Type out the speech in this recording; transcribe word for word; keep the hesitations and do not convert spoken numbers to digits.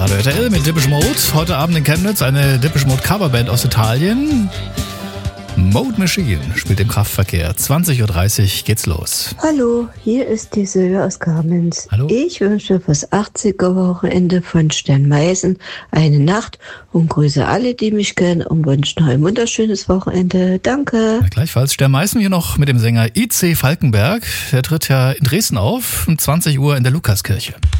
Radio R T L mit Depeche Mode. Heute Abend in Chemnitz eine Depeche Mode Coverband aus Italien. Mode Machine spielt im Kraftverkehr. zwanzig Uhr dreißig geht's los. Hallo, hier ist die Silvia aus Kamenz. Hallo. Ich wünsche fürs achtziger-Wochenende von Sternmeisen eine Nacht und grüße alle, die mich kennen und wünsche noch ein wunderschönes Wochenende. Danke. Ja, gleichfalls Sternmeißen hier noch mit dem Sänger I C Falkenberg. Der tritt ja in Dresden auf um zwanzig Uhr in der Lukaskirche.